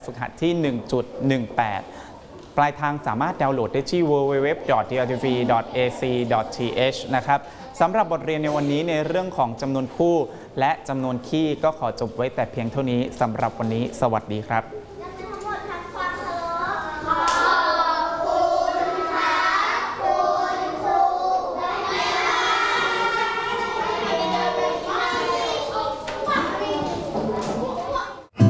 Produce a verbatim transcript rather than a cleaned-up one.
ฝึกหัดที่ หนึ่งจุดหนึ่งแปด ปลายทางสามารถดาวน์โหลดได้ที่ ดับเบิลยู ดับเบิลยู ดับเบิลยู ดอท ดี แอล ที วี ดอท เอ ซี ดอท ที เอช นะครับสำหรับบทเรียนในวันนี้ในเรื่องของจำนวนคู่และจำนวนคี่ก็ขอจบไว้แต่เพียงเท่านี้สำหรับวันนี้สวัสดีครับ